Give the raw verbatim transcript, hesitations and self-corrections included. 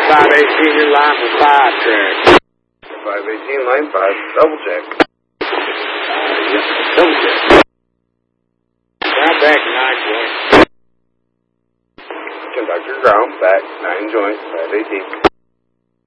five eighteen, your line for five track. five eighteen, line five, double check. Uh, yes, double check. Ground back nine joint. Conductor ground back nine joint, five eighteen.